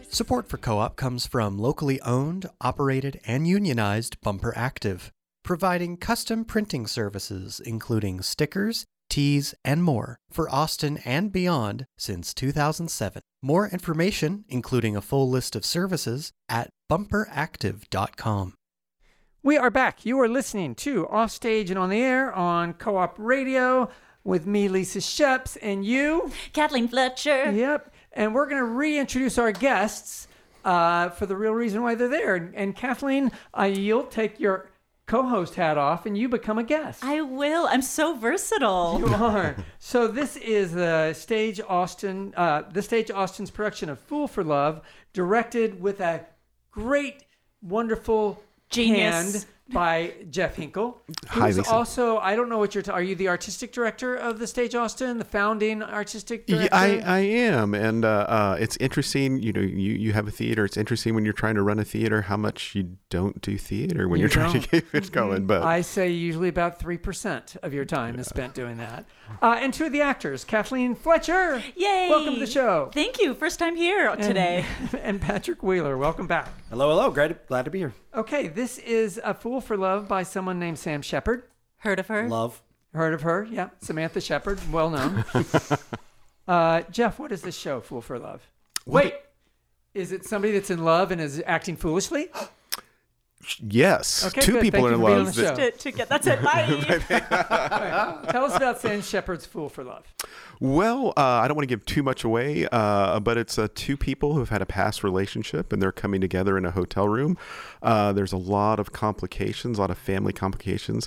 Support for Co-op comes from locally owned, operated, and unionized Bumper Active, providing custom printing services including stickers, tees, and more for Austin and beyond since 2007. More information, including a full list of services, at bumperactive.com. We are back. You are listening to Offstage and on the Air on Co-op Radio with me, Lisa Sheps, and you, Kathleen Fletcher. Yep. And we're going to reintroduce our guests for the real reason why they're there. And Kathleen, you'll take your co-host hat off and you become a guest. I will. I'm so versatile. You are. So this is the Stage Austin's production of Fool for Love, directed with a great, wonderful genius hand by Jeff Hinkle. Hi, Lisa. Also, I don't know what are you the artistic director of the Stage Austin, the founding artistic director? Yeah, I am, and it's interesting. You know, you have a theater. It's interesting when you're trying to run a theater how much you don't do theater when you're trying to keep it going. But I say usually about 3% of your time is spent doing that. And two of the actors, Kathleen Fletcher. Yay! Welcome to the show. Thank you. First time here today. And Patrick Wheeler. Welcome back. Hello. Glad to be here. Okay, this is A Fool for Love by someone named Sam Shepard. Heard of her? Love. Heard of her? Yeah, Samantha Shepard, well known. Jeff, what is this show, Fool for Love? Wait, is it somebody that's in love and is acting foolishly? yes, Okay, two good. people Thank are in you for being on love. the show. To get that's it. Bye. Tell us about Sam Shepard's Fool for Love. Well, I don't want to give too much away, but it's two people who've had a past relationship and they're coming together in a hotel room. There's a lot of complications, a lot of family complications.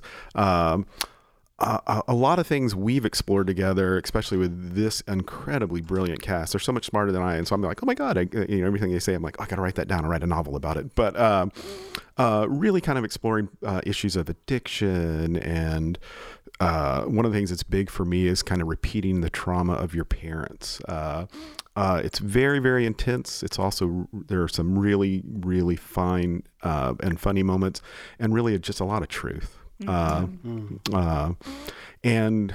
A lot of things we've explored together, especially with this incredibly brilliant cast. They're so much smarter than I am. So I'm like, oh my God, everything they say, I'm like, I got to write that down and write a novel about it. But really kind of exploring issues of addiction. And one of the things that's big for me is kind of repeating the trauma of your parents. It's very, very intense. It's also, there are some really, really fine and funny moments and really just a lot of truth. And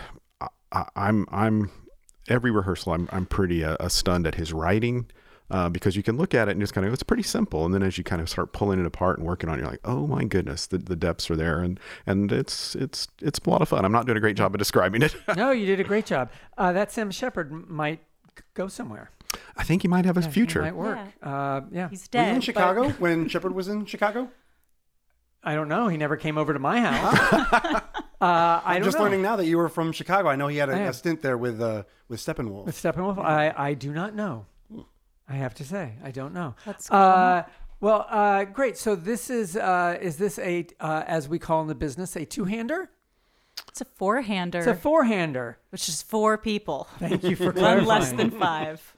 I'm every rehearsal I'm pretty stunned at his writing because you can look at it and just kind of, it's pretty simple, and then as you kind of start pulling it apart and working on it, you're like, oh my goodness, the depths are there, and it's a lot of fun. I'm not doing a great job of describing it. No, you did a great job. That Sam Shepard might go somewhere. I think he might have a future. He might work. Yeah. He's Were you dead. in Chicago when Shepard was in Chicago? I don't know. He never came over to my house. I'm just learning now that you were from Chicago. I know he had I a have. stint there with Steppenwolf. With Steppenwolf? I do not know. I have to say, I don't know. That's cool. Great. So this is this a, as we call in the business, a two-hander? It's a four-hander. It's a four-hander. Which is four people. Thank you for One clarifying. less than five.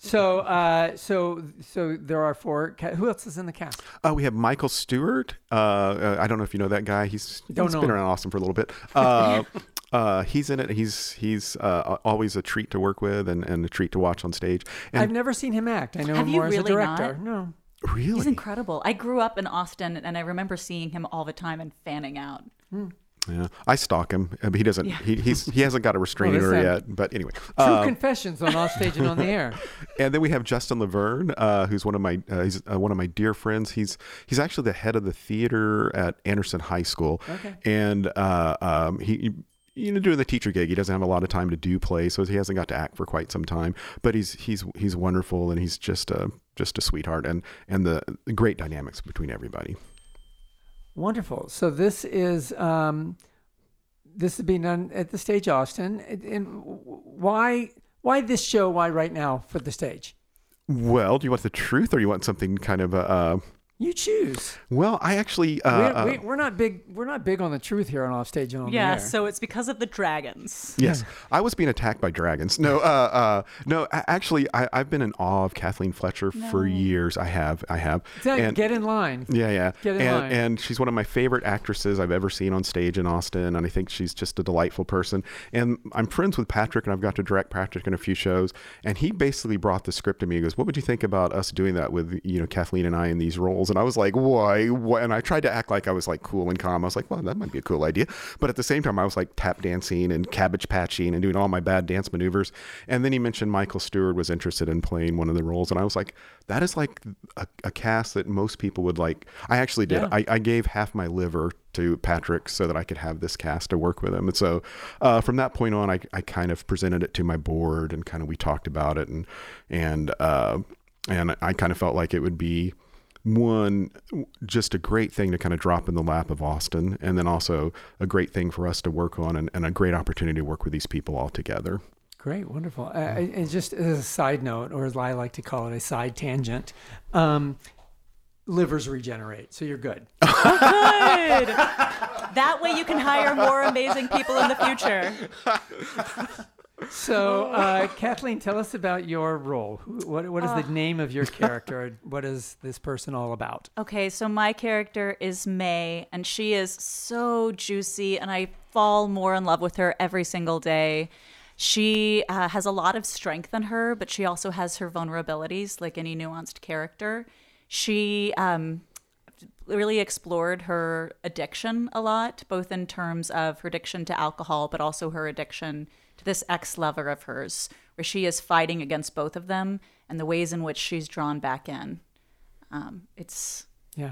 So there are four. Who else is in the cast? We have Michael Stewart. I don't know if you know that guy. He's been around Austin for a little bit. He's in it. He's always a treat to work with and a treat to watch on stage. And I've never seen him act. I know Have him you more as a really director. not? No. really, He's incredible. I grew up in Austin, and I remember seeing him all the time and fanning out. Yeah, I stalk him, but he doesn't. Yeah. He hasn't got a restraining order yet. But anyway, True confessions on Offstage and on the Air. And then we have Justin Laverne, who's one of my dear friends. He's actually the head of the theater at Anderson High School. Okay. And he doing the teacher gig, he doesn't have a lot of time to do plays, so he hasn't got to act for quite some time. But he's wonderful, and he's just a sweetheart, and the great dynamics between everybody. Wonderful. So this is being done at the Stage Austin. And why this show? Why right now for the stage? Well, do you want the truth, or you want something kind of You choose. Well, I actually we're not big on the truth here on Offstage and on the Air. So it's because of the dragons. Yes, I was being attacked by dragons. No, actually, I've been in awe of Kathleen Fletcher for years. I have. And get in line. Yeah. Get in line. And she's one of my favorite actresses I've ever seen on stage in Austin, and I think she's just a delightful person. And I'm friends with Patrick, and I've got to direct Patrick in a few shows. And he basically brought the script to me. He goes, "What would you think about us doing that with Kathleen and I in these roles?" roles. And I was like, why? What? And I tried to act like I was like cool and calm. I was like, well, that might be a cool idea. But at the same time, I was like tap dancing and cabbage patching and doing all my bad dance maneuvers. And then he mentioned Michael Stewart was interested in playing one of the roles. And I was like, that is like a cast that most people would like. I actually did. Yeah. I gave half my liver to Patrick so that I could have this cast to work with him. And so from that point on, I kind of presented it to my board and kind of we talked about it. And I kind of felt like it would be just a great thing to kind of drop in the lap of Austin, and then also a great thing for us to work on and a great opportunity to work with these people all together. Great, wonderful. And just as a side note, or as I like to call it, a side tangent, livers regenerate, so you're good. Good. That way you can hire more amazing people in the future. So, Kathleen, tell us about your role. What is the name of your character? What is this person all about? Okay, so my character is May, and she is so juicy, and I fall more in love with her every single day. She has a lot of strength in her, but she also has her vulnerabilities, like any nuanced character. She really explored her addiction a lot, both in terms of her addiction to alcohol, but also her addiction to this ex-lover of hers, where she is fighting against both of them and the ways in which she's drawn back in. It's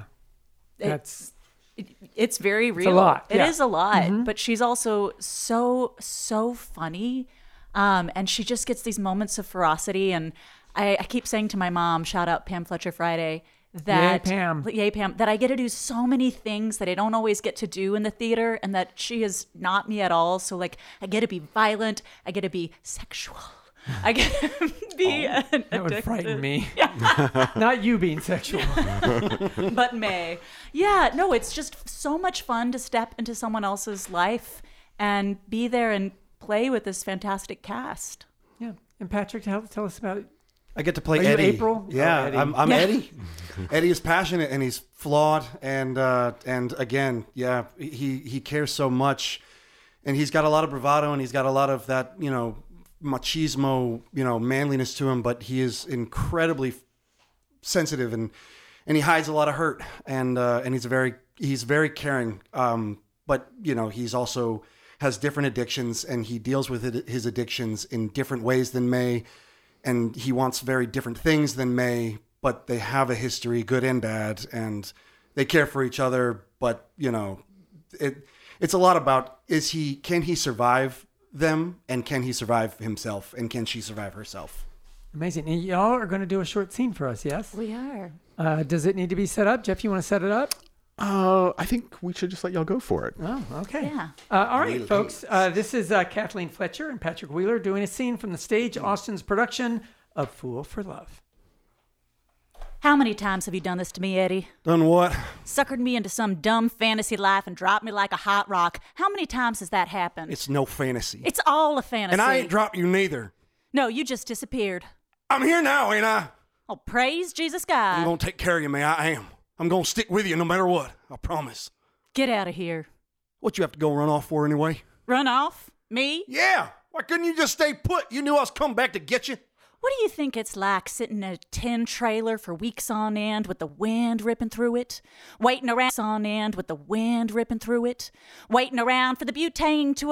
very real. It's a lot. It is a lot, but she's also so funny, and she just gets these moments of ferocity. And I keep saying to my mom, shout out Pam Fletcher Friday, that Yay, Pam, that I get to do so many things that I don't always get to do in the theater, and that she is not me at all. So like, I get to be violent, I get to be sexual, I get to be that would frighten me. Not you being sexual. But May. Yeah, no, it's just so much fun to step into someone else's life and be there and play with this fantastic cast. Yeah. And Patrick, tell us about it. I get to play Are you Eddie. April? Yeah, Oh, Eddie. I'm Eddie. Eddie is passionate and he's flawed, and again, yeah, he cares so much, and he's got a lot of bravado, and he's got a lot of that, machismo, manliness to him, but he is incredibly sensitive, and he hides a lot of hurt, and he's very caring, but he's also has different addictions, and he deals with his addictions in different ways than May. And he wants very different things than May, but they have a history, good and bad, and they care for each other. But it's a lot about can he survive them, and can he survive himself, and can she survive herself? Amazing. And y'all are going to do a short scene for us, yes? We are. Does it need to be set up? Jeff, you want to set it up? I think we should just let y'all go for it. Oh, okay. Yeah. All right, folks. This is Kathleen Fletcher and Patrick Wheeler doing a scene from the stage, Austin's production of Fool for Love. How many times have you done this to me, Eddie? Done what? Suckered me into some dumb fantasy life and dropped me like a hot rock. How many times has that happened? It's no fantasy. It's all a fantasy. And I ain't dropped you neither. No, you just disappeared. I'm here now, ain't I? Oh, praise Jesus I'm God. gonna take care of you, May. I am. I'm gonna stick with you no matter what. I promise. Get out of here. What you have to go run off for anyway? Run off? Me? Yeah. Why couldn't you just stay put? You knew I was coming back to get you. What do you think it's like sitting in a tin trailer for weeks on end with the wind ripping through it? Waiting around for the butane to